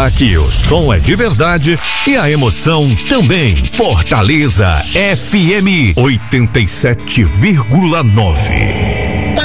Aqui o som é de verdade e a emoção também. Fortaleza FM 87,9.